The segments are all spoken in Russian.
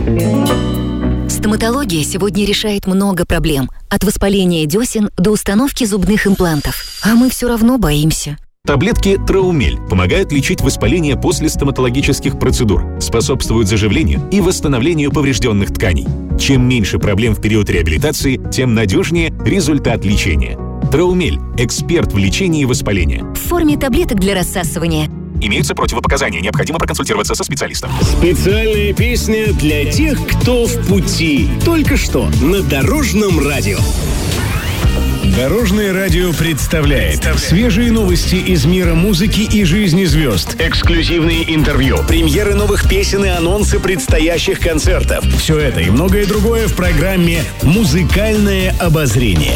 Стоматология сегодня решает много проблем. От воспаления десен до установки зубных имплантов. А мы все равно боимся. Таблетки Траумель помогают лечить воспаление после стоматологических процедур, способствуют заживлению и восстановлению поврежденных тканей. Чем меньше проблем в период реабилитации, тем надежнее результат лечения. Траумель – эксперт в лечении воспаления. В форме таблеток для рассасывания. Имеются противопоказания, необходимо проконсультироваться со специалистом. Специальная песня для тех, кто в пути. Только что на Дорожном радио. Дорожное радио представляет свежие новости из мира музыки и жизни звезд, эксклюзивные интервью, премьеры новых песен и анонсы предстоящих концертов. Все это и многое другое в программе «Музыкальное обозрение».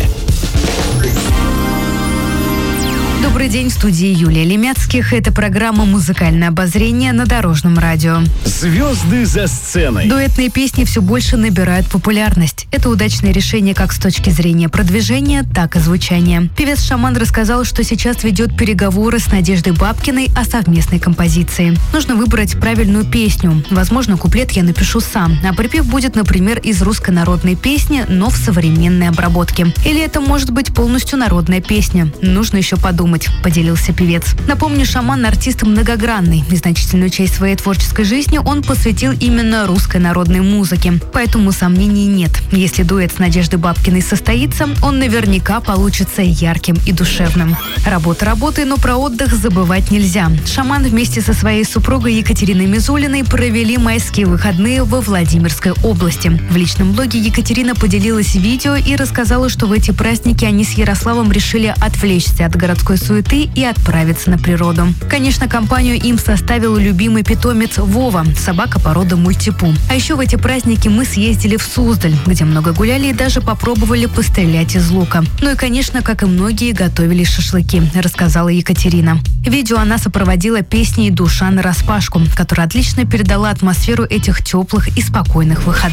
Добрый день, в студии Юлия Лемяцких. Это программа «Музыкальное обозрение» на Дорожном радио. Звезды за сценой. Дуэтные песни все больше набирают популярность. Это удачное решение как с точки зрения продвижения, так и звучания. Певец Шаман рассказал, что сейчас ведет переговоры с Надеждой Бабкиной о совместной композиции. Нужно выбрать правильную песню. Возможно, куплет я напишу сам, а припев будет, например, из русской народной песни, но в современной обработке. Или это может быть полностью народная песня. Нужно еще подумать, поделился певец. Напомню, Шаман – артист многогранный. И значительную часть своей творческой жизни он посвятил именно русской народной музыке. Поэтому сомнений нет. Если дуэт с Надеждой Бабкиной состоится, он наверняка получится ярким и душевным. Работа работой, но про отдых забывать нельзя. Шаман вместе со своей супругой Екатериной Мизулиной провели майские выходные во Владимирской области. В личном блоге Екатерина поделилась видео и рассказала, что в эти праздники они с Ярославом решили отвлечься от городской суеты и отправиться на природу. Конечно, компанию им составил любимый питомец Вова, собака породы мультипу. А еще в эти праздники мы съездили в Суздаль, где много гуляли и даже попробовали пострелять из лука. Ну и, конечно, как и многие, готовили шашлыки, рассказала Екатерина. Видео она сопроводила песней «Душа нараспашку», которая отлично передала атмосферу этих теплых и спокойных выходных.